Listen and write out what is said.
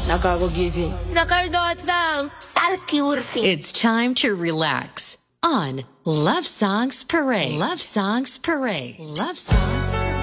Nakakagising. Nakaldot lang. Salky urfi. It's time to relax on Love Songs Parade. Love Songs Parade. Love Songs Parade.